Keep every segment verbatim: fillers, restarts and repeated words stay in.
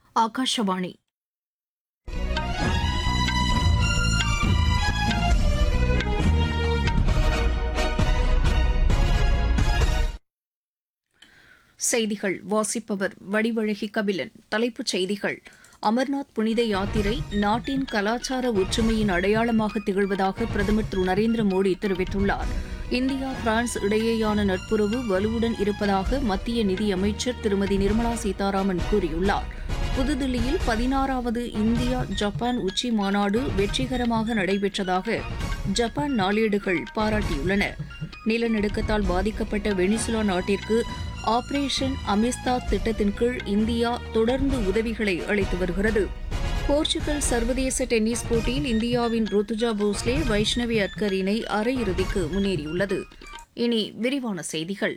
ஆகாஷவாணி செய்திகள் வாசிப்பவர் வடிவழகி கபிலன். தலைப்புச் செய்திகள்: அமர்நாத் புனித யாத்திரை நாட்டின் கலாச்சார ஒற்றுமையின் அடையாளமாக திகழ்வதாக பிரதமர் திரு நரேந்திர மோடி தெரிவித்துள்ளார். இந்தியா பிரான்ஸ் இடையேயான நட்புறவு வலுவுடன் இருப்பதாக மத்திய நிதியமைச்சர் திருமதி நிர்மலா சீதாராமன் கூறியுள்ளார். புதுதில்லியில் பதினாறாவது இந்தியா ஜப்பான் உச்சி மாநாடு வெற்றிகரமாக நடைபெற்றதாக ஜப்பான் நாளேடுகள் பாராட்டியுள்ளன. நிலநடுக்கத்தால் பாதிக்கப்பட்ட வெனிசுலா நாட்டிற்கு ஆபரேஷன் அமிஸ்தாத் திட்டத்தின் கீழ் இந்தியா தொடர்ந்து உதவிகளை அளித்து வருகிறது. போர்ச்சுகல் சர்வதேச டென்னிஸ் போட்டியில் இந்தியாவின் ருத்துஜா போஸ்லே வைஷ்ணவி அட்கர் இணை அரையிறுதிக்கு முன்னேறியுள்ளது. இனி விரிவான செய்திகள்.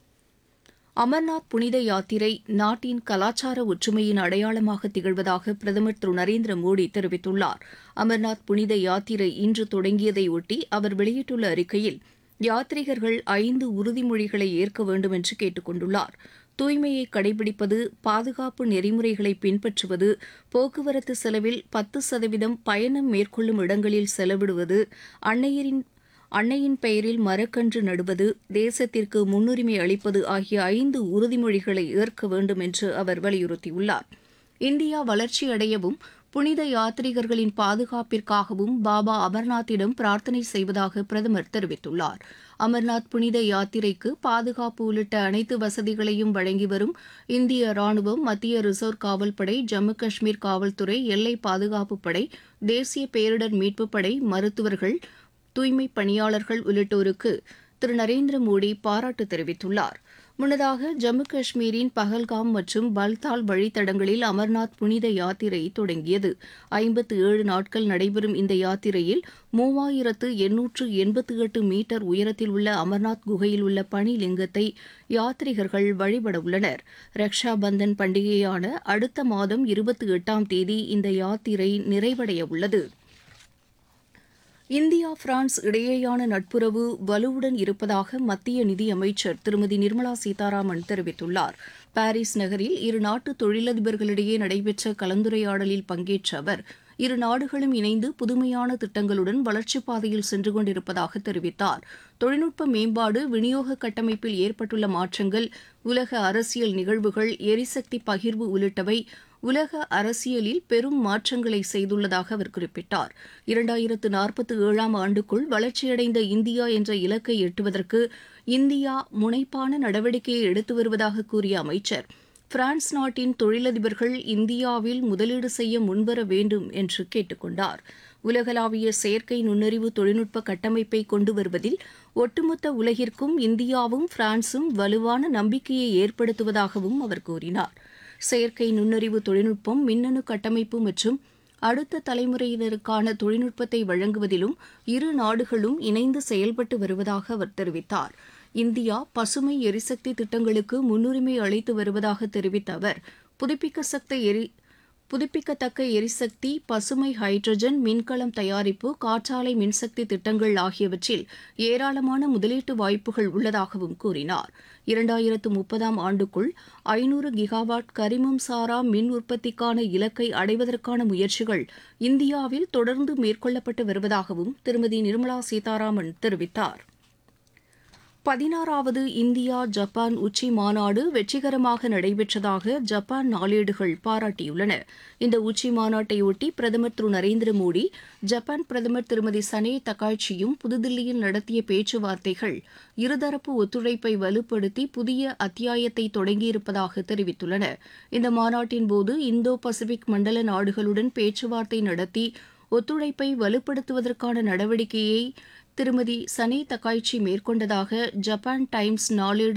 அமர்நாத் புனித யாத்திரை நாட்டின் கலாச்சார ஒற்றுமையின் அடையாளமாக திகழ்வதாக பிரதமர் திரு நரேந்திர மோடி தெரிவித்துள்ளார். அமர்நாத் புனித யாத்திரை இன்று தொடங்கியதையொட்டி அவர் வெளியிட்டுள்ள அறிக்கையில், யாத்ரீகர்கள் ஐந்து உறுதிமொழிகளை ஏற்க வேண்டும் என்று கேட்டுக் கொண்டுள்ளார். தூய்மையை கடைபிடிப்பது, பாதுகாப்பு நெறிமுறைகளை பின்பற்றுவது, போக்குவரத்து செலவில் பத்து சதவீதம் பயணம் மேற்கொள்ளும் இடங்களில் செலவிடுவது, அன்னையரின் அன்னையின் பெயரில் மரக்கன்று நடுவது, தேசத்திற்கு முன்னுரிமை அளிப்பது ஆகிய ஐந்து உறுதிமொழிகளை ஏற்க வேண்டும் என்று அவர் வலியுறுத்தியுள்ளார். இந்தியா வளர்ச்சியடையவும் புனித யாத்ரீகர்களின் பாதுகாப்பிற்காகவும் பாபா அமர்நாத்திடம் பிரார்த்தனை செய்வதாக பிரதமர் தெரிவித்துள்ளார். அமர்நாத் புனித யாத்திரைக்கு பாதுகாப்பு உள்ளிட்ட அனைத்து வசதிகளையும் வழங்கி வரும் இந்திய ராணுவம், மத்திய ரிசர்வ் காவல்படை, ஜம்மு காஷ்மீர் காவல்துறை, எல்லை பாதுகாப்புப் படை, தேசிய பேரிடர் மீட்புப் படை, மருத்துவர்கள், தூய்மைப் பணியாளர்கள் உள்ளிட்டோருக்கு திரு நரேந்திர மோடி பாராட்டு தெரிவித்துள்ளார். முன்னதாக ஜம்மு காஷ்மீரின் பஹல்காம் மற்றும் பல்தால் வழித்தடங்களில் அமர்நாத் புனித யாத்திரை தொடங்கியது. ஐம்பத்து ஏழு நாட்கள் நடைபெறும் இந்த யாத்திரையில் மூவாயிரத்து எண்ணூற்று எண்பத்து எட்டு மீட்டர் உயரத்தில் உள்ள அமர்நாத் குகையில் உள்ள பனி லிங்கத்தை யாத்ரீகர்கள் வழிபட உள்ளனர். ரக்ஷா பந்தன் பண்டிகையான அடுத்த மாதம் இருபத்தி எட்டாம் தேதி இந்த யாத்திரை நிறைவடைய உள்ளது. இந்தியா பிரான்ஸ் இடையேயான நட்புறவு வலுவுடன் இருப்பதாக மத்திய நிதியமைச்சர் திருமதி நிர்மலா சீதாராமன் தெரிவித்துள்ளார். பாரிஸ் நகரில் இரு நாட்டு தொழிலதிபர்களிடையே நடைபெற்ற கலந்துரையாடலில் பங்கேற்ற அவர், இரு நாடுகளும் இணைந்து புதுமையான திட்டங்களுடன் வளர்ச்சிப் பாதையில் சென்று கொண்டிருப்பதாக தெரிவித்தார். தொழில்நுட்ப மேம்பாடு, விநியோக கட்டமைப்பில் ஏற்பட்டுள்ள மாற்றங்கள், உலக அரசியல் நிகழ்வுகள், எரிசக்தி பகிர்வு உள்ளிட்டவை உலக அரசியலில் பெரும் மாற்றங்களை செய்துள்ளதாக அவர் குறிப்பிட்டார். இரண்டாயிரத்து நாற்பத்தி ஏழாம் ஆண்டுக்குள் வளர்ச்சியடைந்த இந்தியா என்ற இலக்கை எட்டுவதற்கு இந்தியா முனைப்பான நடவடிக்கையை எடுத்து வருவதாக கூறிய அமைச்சர், பிரான்ஸ் நாட்டின் தொழிலதிபர்கள் இந்தியாவில் முதலீடு செய்ய முன்வர வேண்டும் என்று கேட்டுக் கொண்டார். உலகளாவிய செயற்கை நுண்ணறிவு தொழில்நுட்ப கட்டமைப்பை கொண்டு வருவதில் ஒட்டுமொத்த உலகிற்கும் இந்தியாவும் பிரான்சும் வலுவான நம்பிக்கையை ஏற்படுத்துவதாகவும் அவர் கூறினார். செயற்கை நுண்ணறிவு தொழில்நுட்பம், மின்னணு கட்டமைப்பு மற்றும் அடுத்த தலைமுறையினருக்கான தொழில்நுட்பத்தை வழங்குவதிலும் இரு நாடுகளும் இணைந்து செயல்பட்டு வருவதாக அவர் தெரிவித்தார். இந்தியா பசுமை எரிசக்தி திட்டங்களுக்கு முன்னுரிமை அளித்து வருவதாக தெரிவித்த அவர், புதுப்பிக்க சக்தி எரி புதுப்பிக்கத்தக்க எரிசக்தி, பசுமை ஹைட்ரஜன், மின்கலம் தயாரிப்பு, காற்றாலை மின்சக்தி திட்டங்கள் ஆகியவற்றில் ஏராளமான முதலீட்டு வாய்ப்புகள் உள்ளதாகவும் கூறினார். இரண்டாயிரத்து முப்பதாம் ஆண்டுக்குள் ஐநூறு கிகாவாட் கரிமம் சாரா மின் உற்பத்திக்கான இலக்கை அடைவதற்கான முயற்சிகள் இந்தியாவில் தொடர்ந்து மேற்கொள்ளப்பட்டு வருவதாகவும் திருமதி நிர்மலா சீதாராமன் தெரிவித்தார். பதினாறாவது இந்தியா ஜப்பான் உச்சி மாநாடு வெற்றிகரமாக நடைபெற்றதாக ஜப்பான் நாளேடுகள் பாராட்டியுள்ளன. இந்த உச்சி மாநாட்டையொட்டி பிரதமர் திரு நரேந்திர மோடி, ஜப்பான் பிரதமர் திருமதி சனே தக்காய்ச்சியும் புதுதில்லியில் நடத்திய பேச்சுவார்த்தைகள் இருதரப்பு ஒத்துழைப்பை வலுப்படுத்தி புதிய அத்தியாயத்தை தொடங்கியிருப்பதாக தெரிவித்துள்ளன. இந்த மாநாட்டின்போது இந்தோ பசிபிக் மண்டல நாடுகளுடன் பேச்சுவார்த்தை நடத்தி ஒத்துழைப்பை வலுப்படுத்துவதற்கான நடவடிக்கையை திருமதி சனே தக்காய்ச்சி மேற்கொண்டதாக ஜப்பான் டைம்ஸ் நாளேடு